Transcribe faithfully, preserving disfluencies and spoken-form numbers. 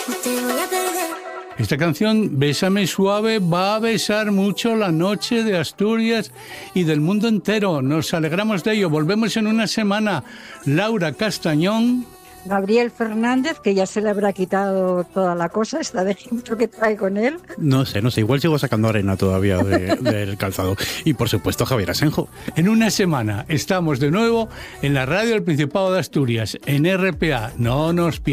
Esta canción, Bésame Suave, va a besar mucho la noche de Asturias y del mundo entero. Nos alegramos de ello. Volvemos en una semana. Laura Castañón. Gabriel Fernández, que ya se le habrá quitado toda la cosa, está de ejemplo que trae con él. No sé, no sé, igual sigo sacando arena todavía de, del calzado. Y por supuesto Javier Asenjo. En una semana estamos de nuevo en la radio del Principado de Asturias, en R P A. No nos pierdan.